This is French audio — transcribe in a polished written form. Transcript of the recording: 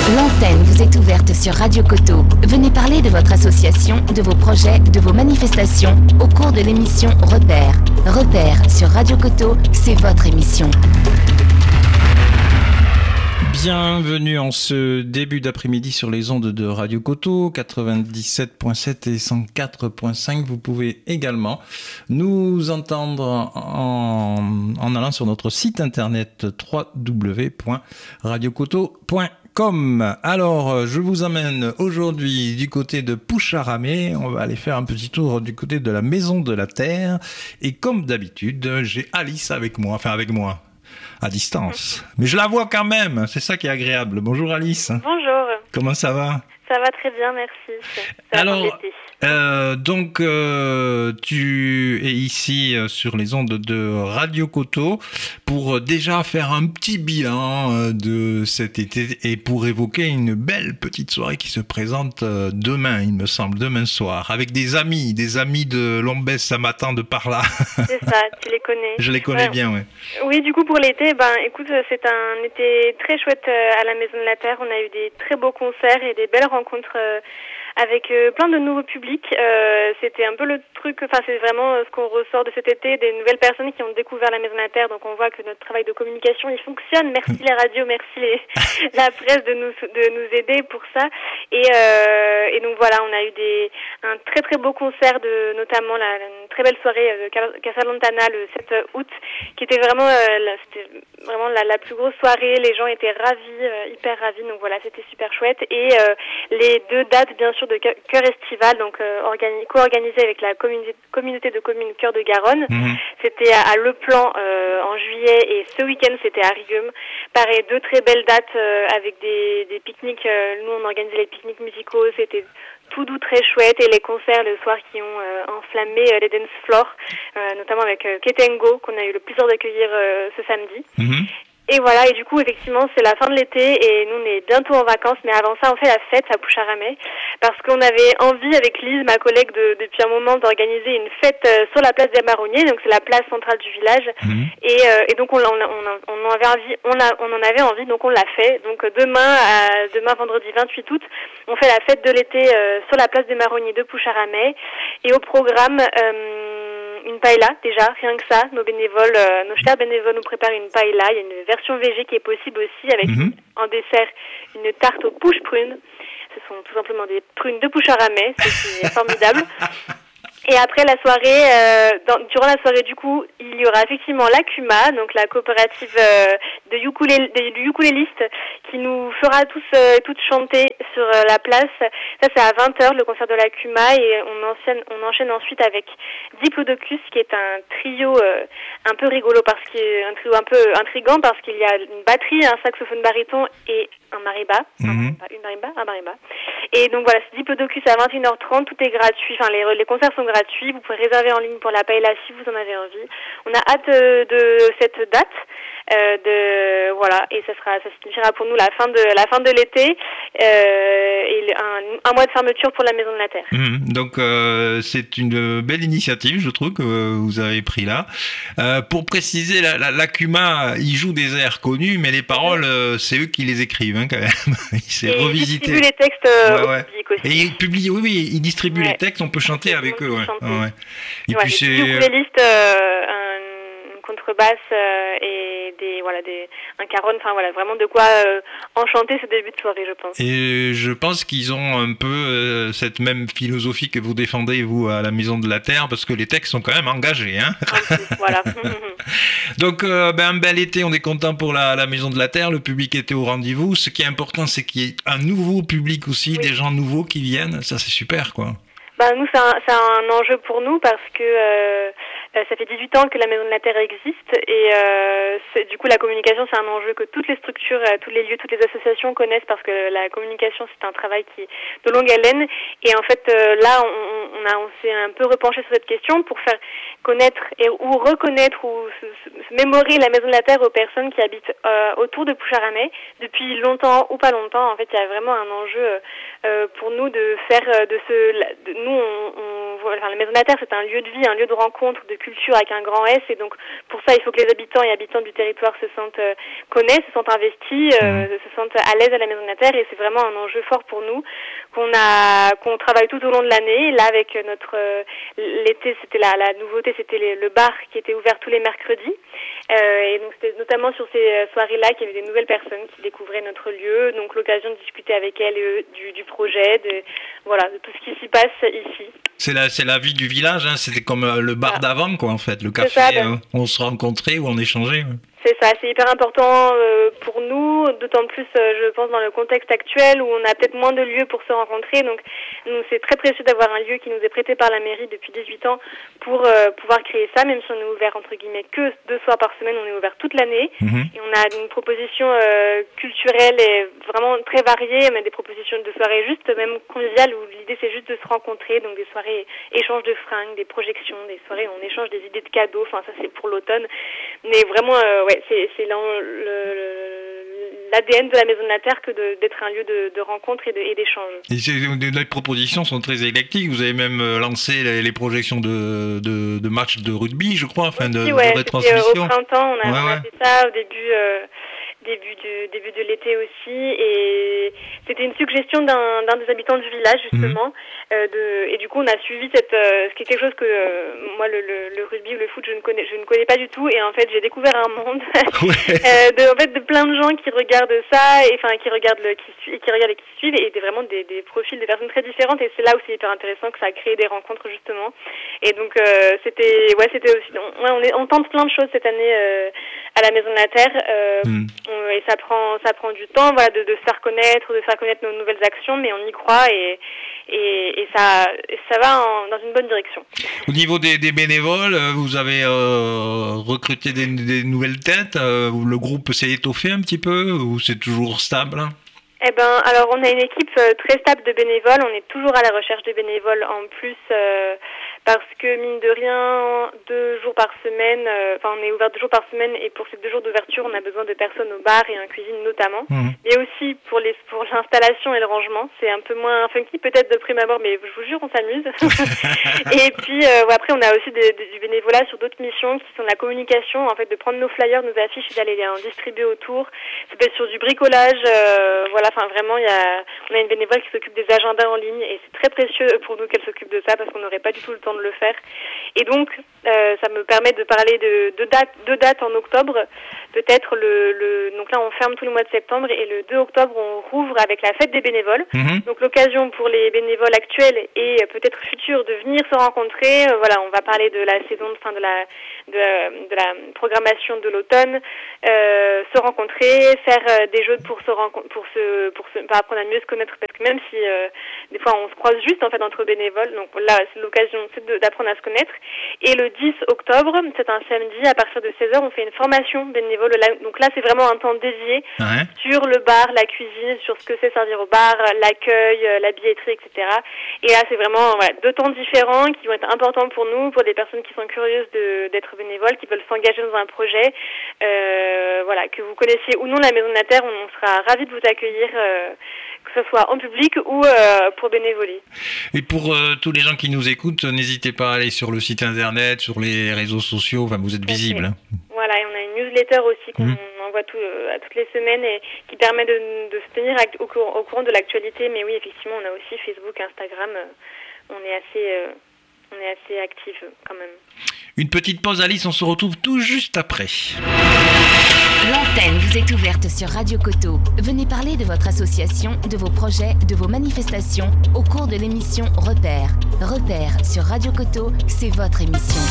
L'antenne vous est ouverte sur Radio Coteau. Venez parler de votre association, de vos projets, de vos manifestations au cours de l'émission Repère. Repère sur Radio Coteau, c'est votre émission. Bienvenue en ce début d'après-midi sur les ondes de Radio Coteau, 97.7 et 104.5. Vous pouvez également nous entendre en allant sur notre site internet www.radiocoteau.com. Alors, je vous amène aujourd'hui du côté de Poucharamé. On va aller faire un petit tour du côté de la Maison de la Terre. Et comme d'habitude, j'ai Alice avec moi, à distance. Mais je la vois quand même, c'est ça qui est agréable. Bonjour Alice. Bonjour. Comment ça va ? Ça va très bien, merci. Alors, tu es ici sur les ondes de Radio Coteau pour déjà faire un petit bilan de cet été et pour évoquer une belle petite soirée qui se présente demain, il me semble, demain soir, avec des amis de Lombès, ça m'attend de par là. C'est ça, tu les connais. Je les connais bien, ouais. Oui, du coup, pour l'été, écoute, c'est un été très chouette à la Maison de la Terre. On a eu des très beaux concerts et des belles rencontres avec plein de nouveaux publics. C'était un peu le truc, c'est vraiment ce qu'on ressort de cet été, des nouvelles personnes qui ont découvert la Maison de la Terre. Donc on voit que notre travail de communication, il fonctionne. Merci les radios, merci la presse de nous aider pour ça. Et donc voilà, on a eu un très très beau concert notamment une très belle soirée de Casa Lantana le 7 août, qui était vraiment c'était vraiment la plus grosse soirée. Les gens étaient ravis, hyper ravis. Donc voilà, c'était super chouette. Et les deux dates, bien sûr, de Cœur Estival, donc co-organisé avec la communauté de communes Cœur de Garonne. C'était à Le Plan en juillet, et ce week-end c'était à Riom. Pareil, deux très belles dates avec des pique-niques. Nous on organisait les pique-niques musicaux, c'était tout doux, très chouette, et les concerts le soir qui ont enflammé les dance floors, notamment avec Ketengo qu'on a eu le plaisir d'accueillir ce samedi. Et voilà, et du coup, effectivement, c'est la fin de l'été et nous, on est bientôt en vacances, mais avant ça, on fait la fête à Poucharamé parce qu'on avait envie, avec Lise, ma collègue, depuis un moment, d'organiser une fête sur la place des Marronniers, donc c'est la place centrale du village. Et donc, on en avait envie, donc on l'a fait. Donc, demain, vendredi 28 août, on fait la fête de l'été sur la place des Marronniers de Poucharamé. Et au programme, une paella, déjà, rien que ça. Nos chers bénévoles nous préparent une paella. Il y a une version végé qui est possible aussi avec en dessert une tarte aux pouches prunes. Ce sont tout simplement des prunes de Poucharamé, ce qui est formidable. Et après la soirée, durant la soirée, du coup, il y aura effectivement la CUMA, donc la coopérative du ukulélistes, qui nous fera toutes chanter sur la place. Ça, c'est à 20h, le concert de la CUMA, et on enchaîne ensuite avec Diplodocus, qui est un trio un peu rigolo, un trio un peu intriguant, parce qu'il y a une batterie, un saxophone baryton et un marimba. Un marimba. Et donc voilà, c'est Diplodocus à 21h30, tout est gratuit, les concerts sont gratuits, vous pouvez réserver en ligne pour la paella si vous en avez envie. On a hâte de cette date, et ça signifiera pour nous la fin de l'été, et un mois de fermeture pour la Maison de la Terre. Donc c'est une belle initiative, je trouve, que vous avez pris là. Pour préciser, la CUMA, ils jouent des airs connus, mais les paroles, c'est eux qui les écrivent, quand même. C'est revisité. Ils distribuent les textes au public aussi. Et ils distribuent les textes, on peut chanter avec eux. Et puis c'est ukuléliste, une contrebasse et un caron, vraiment de quoi enchanter ce début de soirée, je pense. Et je pense qu'ils ont un peu cette même philosophie que vous défendez, vous, à la Maison de la Terre, parce que les textes sont quand même engagés. Voilà. Donc, un bel été, on est content pour la Maison de la Terre, le public était au rendez-vous. Ce qui est important, c'est qu'il y ait un nouveau public aussi, des gens nouveaux qui viennent, ça c'est super, quoi. Nous, c'est un enjeu pour nous parce que ça fait 18 ans que la Maison de la Terre existe, et du coup la communication, c'est un enjeu que toutes les structures, tous les lieux, toutes les associations connaissent, parce que la communication, c'est un travail qui est de longue haleine. Et en fait là on s'est un peu repenché sur cette question pour faire connaître ou reconnaître ou se mémorer la Maison de la Terre aux personnes qui habitent autour de Poucharamé depuis longtemps ou pas longtemps. En fait, il y a vraiment un enjeu pour nous de faire nous on la Maison de la Terre, c'est un lieu de vie, un lieu de rencontre, de culture avec un grand S, et donc pour ça, il faut que les habitants et habitantes du territoire se sentent connaissent, se sentent investis, se sentent à l'aise à la Maison de la Terre, et c'est vraiment un enjeu fort pour nous qu'on travaille tout au long de l'année. Là, avec l'été, c'était la nouveauté, c'était le bar qui était ouvert tous les mercredis, et donc c'était notamment sur ces soirées-là qu'il y avait des nouvelles personnes qui découvraient notre lieu, donc l'occasion de discuter avec elles du projet, de tout ce qui s'y passe ici. C'est la vie du village, hein. C'était comme le bar d'avant, quoi, en fait, le café, ça, où on se rencontrait, où on échangeait. Ouais. C'est ça, c'est hyper important pour nous, d'autant plus, je pense, dans le contexte actuel où on a peut-être moins de lieux pour se rencontrer. Donc, nous, c'est très précieux d'avoir un lieu qui nous est prêté par la mairie depuis 18 ans pour pouvoir créer ça, même si on est ouvert, entre guillemets, que 2 soirs par semaine, on est ouvert toute l'année. Et on a une proposition culturelle et vraiment très variée, mais des propositions de soirées juste, même conviviales, où l'idée, c'est juste de se rencontrer. Donc, des soirées échange de fringues, des projections, des soirées où on échange des idées de cadeaux. Enfin, ça, c'est pour l'automne. Mais vraiment, c'est l'ADN de la Maison de la Terre que d'être un lieu de rencontre et d'échange. Et les propositions sont très éclectiques. Vous avez même lancé les projections de matchs de rugby, je crois, de retransmission. Au printemps, on a fait ça au début de l'été aussi, et c'était une suggestion d'un des habitants du village justement, et du coup on a suivi ce qui est quelque chose que moi le rugby ou le foot je ne connais pas du tout, et en fait j'ai découvert un monde de plein de gens qui regardent ça, et enfin qui regardent et qui suivent, et vraiment des profils de personnes très différentes, et c'est là où c'est hyper intéressant que ça a créé des rencontres justement. Et donc c'était aussi on tente plein de choses cette année à la Maison de la Terre, et ça prend du temps, de se faire connaître nos nouvelles actions, mais on y croit, et ça va dans une bonne direction. Au niveau des bénévoles, vous avez recruté des nouvelles têtes, le groupe s'est étoffé un petit peu, ou c'est toujours stable? Alors on a une équipe très stable de bénévoles, on est toujours à la recherche de bénévoles en plus, parce que mine de rien, 2 jours par semaine, on est ouvert 2 jours par semaine, et pour ces 2 jours d'ouverture, on a besoin de personnes au bar et en cuisine notamment, mais aussi pour l'installation et le rangement. C'est un peu moins funky peut-être de prime abord, mais je vous jure, on s'amuse. Et puis après, on a aussi du bénévolat sur d'autres missions qui sont la communication, en fait, de prendre nos flyers, nos affiches et d'aller les en distribuer autour. Ça peut être sur du bricolage, vraiment, on a une bénévole qui s'occupe des agendas en ligne, et c'est très précieux pour nous qu'elle s'occupe de ça, parce qu'on n'aurait pas du tout le temps de le faire. Et donc, ça me permet de parler de dates en octobre. Peut-être donc là, on ferme tout le mois de septembre, et le 2 octobre, on rouvre avec la fête des bénévoles. Donc, l'occasion pour les bénévoles actuels et peut-être futurs de venir se rencontrer. On va parler de la saison de fin de la programmation de l'automne, se rencontrer, faire des jeux pour apprendre à mieux se connaître, parce que même si des fois on se croise juste en fait entre bénévoles, donc là c'est l'occasion d'apprendre à se connaître. Et le 10 octobre, c'est un samedi, à partir de 16h, on fait une formation bénévole. Donc là c'est vraiment un temps dédié sur le bar, la cuisine, sur ce que c'est servir au bar, l'accueil, la billetterie, etc. Et là c'est vraiment 2 temps différents qui vont être importants pour nous, pour des personnes qui sont curieuses d'être bénévoles, qui veulent s'engager dans un projet, que vous connaissiez ou non la Maison de la Terre, on sera ravis de vous accueillir, que ce soit en public ou pour bénévoler. Et pour tous les gens qui nous écoutent, n'hésitez pas à aller sur le site internet, sur les réseaux sociaux, vous êtes visible. Voilà, et on a une newsletter aussi qu'on envoie toutes les semaines, et qui permet de se tenir au courant de l'actualité. Mais oui, effectivement, on a aussi Facebook, Instagram, on est assez actifs quand même. Une petite pause, Alice, on se retrouve tout juste après. L'antenne vous est ouverte sur Radio Coteau. Venez parler de votre association, de vos projets, de vos manifestations au cours de l'émission Repère. Repère sur Radio Coteau, c'est votre émission.